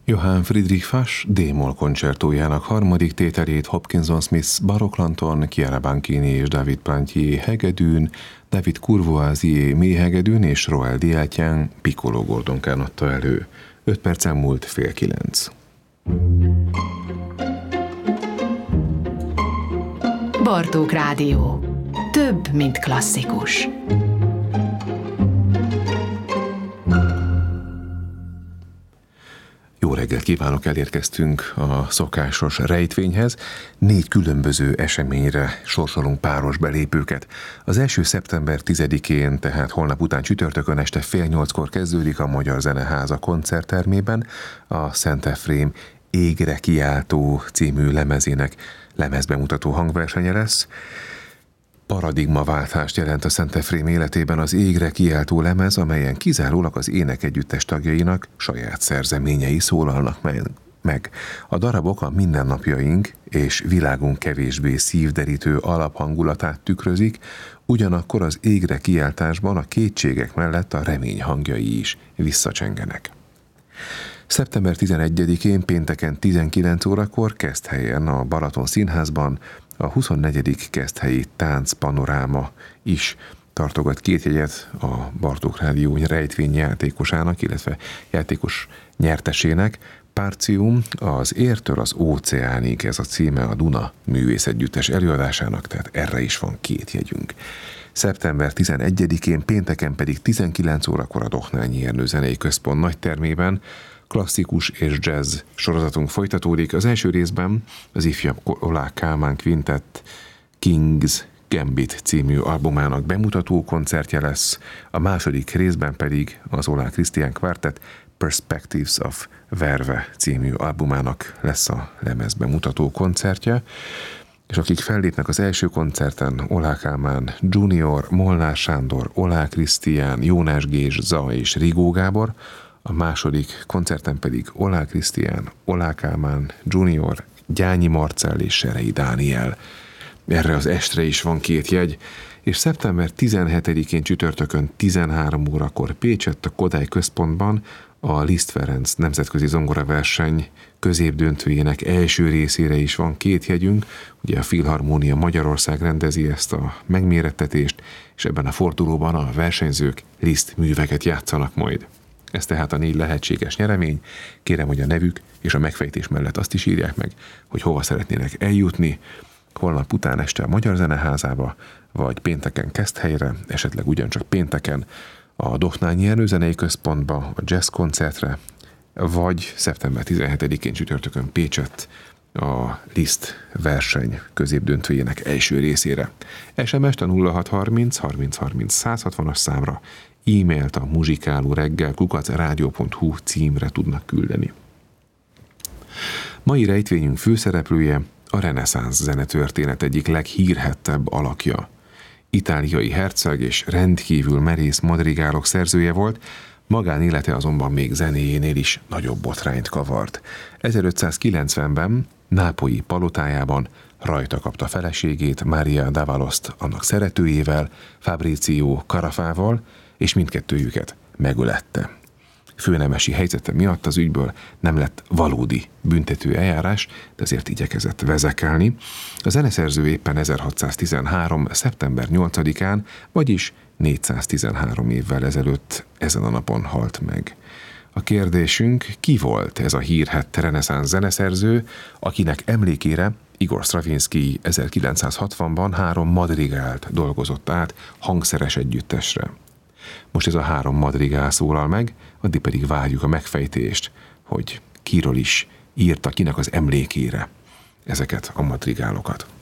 Johann Friedrich Fasch D-moll koncertójának harmadik tételét Hopkinson Smith baroklanton, Chiara Banchini és David Plantier hegedűn, David Courvoisier mélyhegedűn és Roel Diátyán piccolo gordonkán adta elő. 5 percen múlt 8:30. Bartók Rádió. Több, mint klasszikus. Jó reggelt kívánok, elérkeztünk a szokásos rejtvényhez. 4 különböző eseményre sorsolunk páros belépőket. Az első szeptember 10-én, tehát holnap után csütörtökön este 7:30-kor kezdődik a Magyar Zeneháza koncerttermében a Szent Efrém Égre kiáltó című lemezének lemezbemutató hangversenye lesz. Paradigmaváltást jelent a Szent Efrém életében az Égre kiáltó lemez, amelyen kizárólag az énekegyüttes tagjainak saját szerzeményei szólalnak meg. A darabok a mindennapjaink és világunk kevésbé szívderítő alaphangulatát tükrözik, ugyanakkor az Égre kiáltásban a kétségek mellett a remény hangjai is visszacsengenek. Szeptember 11-én pénteken 19 órakor Keszthelyen a Balaton Színházban a 24. Keszthelyi Táncpanoráma is tartogat 2 jegyet a Bartók Rádió rejtvény játékosának, illetve játékos nyertesének. Partium, az Értől az óceánig, ez a címe a Duna művészegyüttes előadásának, tehát erre is van 2 jegyünk. Szeptember 11-én pénteken pedig 19 órakor a Dohnányi Ernő Zenei Központ nagytermében klasszikus és jazz sorozatunk folytatódik. Az első részben az ifjabb Oláh Kálmán Quintett King's Gambit című albumának bemutató koncertje lesz, a második részben pedig az Oláh Krisztián Quartet Perspectives of Verve című albumának lesz a lemez bemutató koncertje, és akik fellépnek az első koncerten: Oláh Kálmán Junior, Molnár Sándor, Oláh Krisztián, Jónás Gézs, Za és Rigó Gábor, a második koncerten pedig Oláh Krisztián, Oláh Kálmán Junior, Gyányi Marcell és Serei Dániel. Erre az estre is van 2 jegy, és szeptember 17-én csütörtökön 13 órakor Pécsett a Kodály Központban a Liszt Ferenc nemzetközi zongoraverseny középdöntőjének első részére is van 2 jegyünk. Ugye a Filharmónia Magyarország rendezi ezt a megmérettetést, és ebben a fordulóban a versenyzők Liszt műveket játszanak majd. Ez tehát a 4 lehetséges nyeremény. Kérem, hogy a nevük és a megfejtés mellett azt is írják meg, hogy hova szeretnének eljutni. Holnap után este a Magyar Zeneházába, vagy pénteken Keszthelyre, esetleg ugyancsak pénteken a Dohnányi Ernő Zenei Központba, a jazz koncertre, vagy szeptember 17-én csütörtökön Pécsett a Liszt verseny középdöntőjének első részére. SMS-t a 0630 30 30 160-as számra, e-mailt a muzsikálóreggel@rádió.hu címre tudnak küldeni. Mai rejtvényünk főszereplője a reneszánsz zenetörténet egyik leghírhettebb alakja. Itáliai herceg és rendkívül merész madrigálok szerzője volt, magánélete azonban még zenéjénél is nagyobb botrányt kavart. 1590-ben nápolyi palotájában rajta kapta feleségét, Mária d'Avaloszt annak szeretőjével, Fabrizio Carafával, és mindkettőjüket megölette. Főnemesi helyzete miatt az ügyből nem lett valódi büntető eljárás, de azért igyekezett vezekelni. A zeneszerző éppen 1613. szeptember 8-án, vagyis 413 évvel ezelőtt ezen a napon halt meg. A kérdésünk: ki volt ez a hírhett reneszánsz zeneszerző, akinek emlékére Igor Stravinsky 1960-ban 3 madrigált dolgozott át hangszeres együttesre? Most ez a 3 madrigál szólal meg, addig pedig várjuk a megfejtést, hogy kiről is írta, kinek az emlékére ezeket a madrigálokat.